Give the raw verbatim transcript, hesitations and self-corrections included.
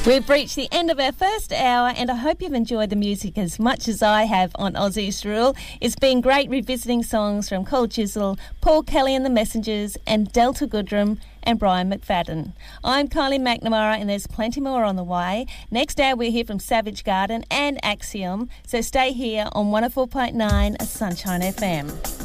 We've reached the end of our first hour, and I hope you've enjoyed the music as much as I have on Aussie's Rule. It's been great revisiting songs from Cole Chisel, Paul Kelly and the Messengers, and Delta Goodrem and Brian McFadden. I'm Kylie McNamara, and there's plenty more on the way. Next hour we'll hear from Savage Garden and Axiom, so stay here on one oh four point nine Sunshine F M.